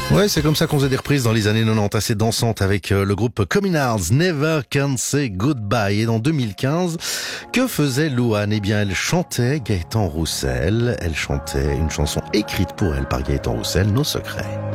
Ouais, c'est comme ça qu'on faisait des reprises dans les années 90 assez dansantes avec le groupe Communards, Never Can Say Goodbye. Et dans 2015, que faisait Louane? Eh bien, elle chantait Gaëtan Roussel. Elle chantait une chanson écrite pour elle par Gaëtan Roussel, Nos secrets.